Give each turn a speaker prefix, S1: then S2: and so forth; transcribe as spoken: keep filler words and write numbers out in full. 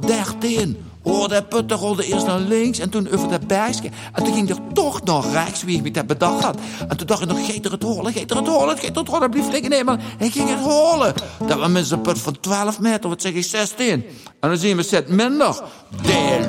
S1: dertien. Oh, de putte rolde eerst naar links en toen over dat bergje. En toen ging er toch nog rechts, wie ik me dat bedacht had. En toen dacht ik nog, geet er het holen, geet er het holen, geet er het holen. Blijf liggen, nee, maar hij ging het holen. Dat was minstens een put van twaalf meter, wat zeg ik, zestien. En dan zien we zet minder. De